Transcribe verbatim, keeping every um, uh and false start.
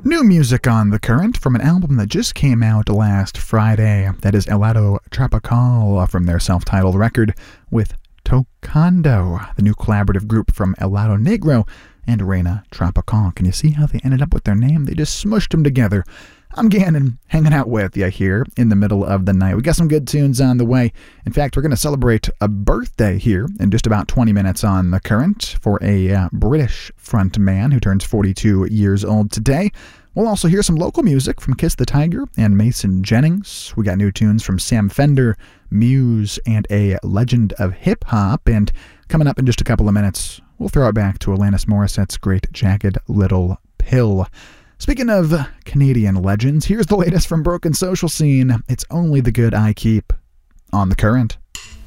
New music on The Current from an album that just came out last Friday. That is Helado Tropical from their self-titled record with Tocando, the new collaborative group from Helado Negro and Reina Tropical. Can you see how they ended up with their name? They just smushed them together. I'm Gannon, hanging out with you here in the middle of the night. We got some good tunes on the way. In fact, we're going to celebrate a birthday here in just about twenty minutes on The Current for a uh, British frontman who turns forty-two years old today. We'll also hear some local music from Kiss the Tiger and Mason Jennings. We got new tunes from Sam Fender, Muse, and a legend of hip-hop. And coming up in just a couple of minutes, we'll throw it back to Alanis Morissette's great Jagged Little Pill. Speaking of Canadian legends, here's the latest from Broken Social Scene. It's Only the Good I Keep on The Current.